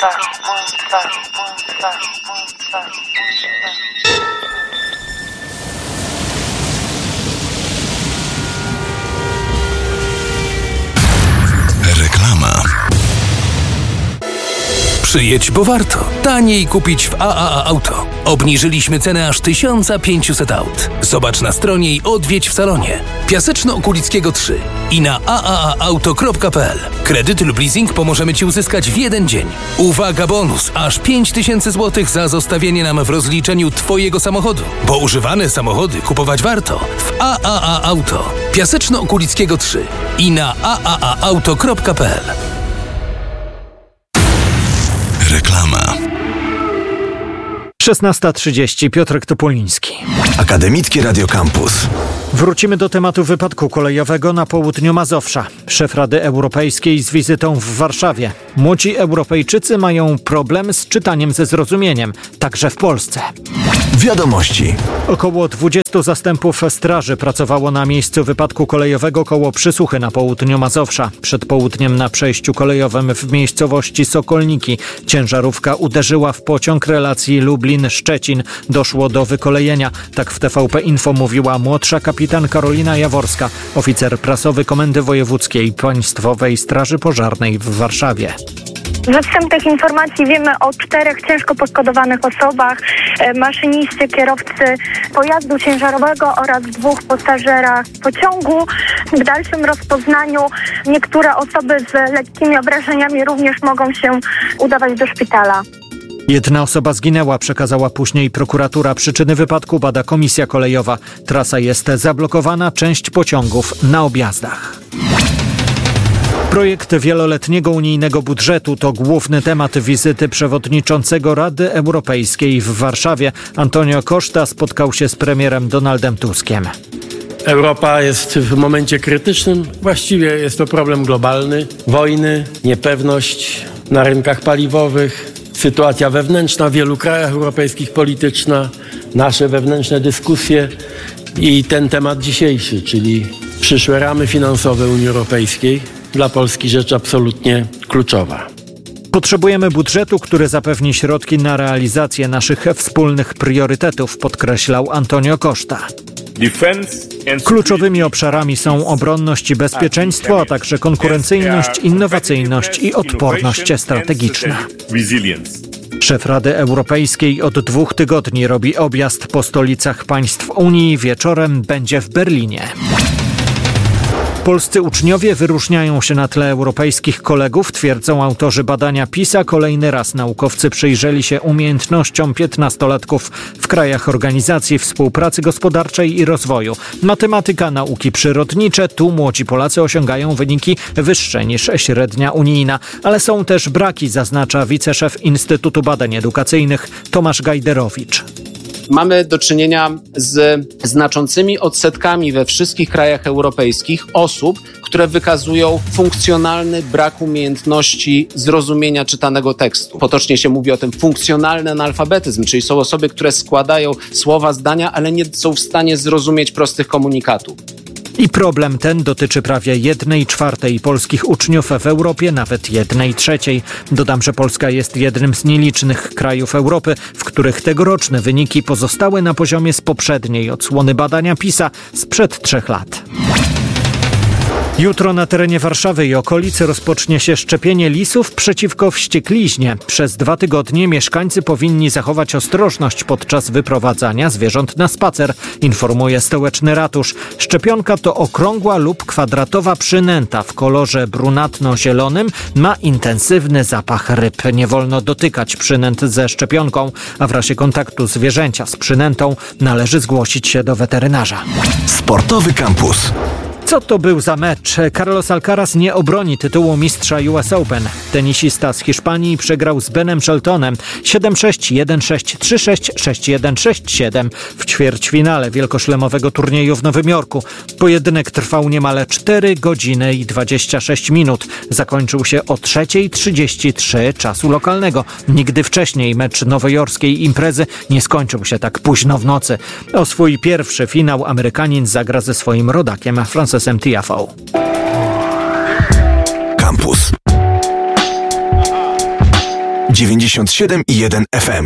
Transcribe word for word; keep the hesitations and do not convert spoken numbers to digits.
Reklama. Przyjedź, bo warto. Taniej kupić w A A A Auto. Obniżyliśmy cenę aż tysiąc pięćset aut. Zobacz na stronie i odwiedź w salonie. Piaseczno-Okulickiego trzy i na a a a auto kropka p l. Kredyty lub leasing pomożemy Ci uzyskać w jeden dzień. Uwaga, bonus! Aż pięć tysięcy złotych za zostawienie nam w rozliczeniu Twojego samochodu. Bo używane samochody kupować warto w A A A Auto. Piaseczno-Okulickiego trzy i na a a a auto kropka p l. Reklama. szesnasta trzydzieści. Piotrek Topoliński. Akademickie Radio Campus. Wrócimy do tematu wypadku kolejowego na południu Mazowsza. Szef Rady Europejskiej z wizytą w Warszawie. Młodzi Europejczycy mają problem z czytaniem ze zrozumieniem, także w Polsce. Wiadomości. Około dwudziestu zastępów straży pracowało na miejscu wypadku kolejowego koło Przysuchy na południu Mazowsza. Przed południem na przejściu kolejowym w miejscowości Sokolniki ciężarówka uderzyła w pociąg relacji Lublin-Szczecin. Doszło do wykolejenia. Tak w T V P Info mówiła młodsza kapitan Karolina Jaworska, oficer prasowy Komendy Wojewódzkiej Państwowej Straży Pożarnej w Warszawie. Ze wstępnych informacji wiemy o czterech ciężko poszkodowanych osobach, maszyniście, kierowcy pojazdu ciężarowego oraz dwóch pasażerach pociągu. W dalszym rozpoznaniu niektóre osoby z lekkimi obrażeniami również mogą się udawać do szpitala. Jedna osoba zginęła, przekazała później prokuratura. Przyczyny wypadku bada komisja kolejowa. Trasa jest zablokowana, część pociągów na objazdach. Projekt wieloletniego unijnego budżetu to główny temat wizyty przewodniczącego Rady Europejskiej w Warszawie. Antonio Costa spotkał się z premierem Donaldem Tuskiem. Europa jest w momencie krytycznym. Właściwie jest to problem globalny. Wojny, niepewność na rynkach paliwowych, sytuacja wewnętrzna w wielu krajach europejskich polityczna, nasze wewnętrzne dyskusje i ten temat dzisiejszy, czyli przyszłe ramy finansowe Unii Europejskiej. Dla Polski rzecz absolutnie kluczowa. Potrzebujemy budżetu, który zapewni środki na realizację naszych wspólnych priorytetów, podkreślał Antonio Costa. Kluczowymi obszarami są obronność i bezpieczeństwo, a także konkurencyjność, innowacyjność i odporność strategiczna. Szef Rady Europejskiej od dwóch tygodni robi objazd po stolicach państw Unii. Wieczorem będzie w Berlinie. Polscy uczniowie wyróżniają się na tle europejskich kolegów, twierdzą autorzy badania PISA. Kolejny raz naukowcy przyjrzeli się umiejętnościom piętnastolatków w krajach Organizacji Współpracy Gospodarczej i Rozwoju. Matematyka, nauki przyrodnicze. Tu młodzi Polacy osiągają wyniki wyższe niż średnia unijna. Ale są też braki, zaznacza wiceszef Instytutu Badań Edukacyjnych Tomasz Gajderowicz. Mamy do czynienia z znaczącymi odsetkami we wszystkich krajach europejskich osób, które wykazują funkcjonalny brak umiejętności zrozumienia czytanego tekstu. Potocznie się mówi o tym funkcjonalny analfabetyzm, czyli są osoby, które składają słowa, zdania, ale nie są w stanie zrozumieć prostych komunikatów. I problem ten dotyczy prawie jednej czwartej polskich uczniów w Europie, nawet jednej trzeciej. Dodam, że Polska jest jednym z nielicznych krajów Europy, w których tegoroczne wyniki pozostały na poziomie z poprzedniej odsłony badania PISA sprzed trzech lat. Jutro na terenie Warszawy i okolicy rozpocznie się szczepienie lisów przeciwko wściekliźnie. Przez dwa tygodnie mieszkańcy powinni zachować ostrożność podczas wyprowadzania zwierząt na spacer, informuje stołeczny ratusz. Szczepionka to okrągła lub kwadratowa przynęta w kolorze brunatno-zielonym. Ma intensywny zapach ryb. Nie wolno dotykać przynęt ze szczepionką, a w razie kontaktu zwierzęcia z przynętą należy zgłosić się do weterynarza. Sportowy Campus. Co to był za mecz? Carlos Alcaraz nie obroni tytułu mistrza U S Open. Tenisista z Hiszpanii przegrał z Benem Sheltonem siedem sześć, jeden sześć, trzy sześć, sześć jeden, sześć siedem w ćwierćfinale wielkoszlemowego turnieju w Nowym Jorku. Pojedynek trwał niemal cztery godziny i dwadzieścia sześć minut. Zakończył się o trzecia trzydzieści trzy czasu lokalnego. Nigdy wcześniej mecz nowojorskiej imprezy nie skończył się tak późno w nocy. O swój pierwszy finał Amerykanin zagra ze swoim rodakiem Francesem Tiafoe. Campus. dziewięćdziesiąt siedem i jeden F M.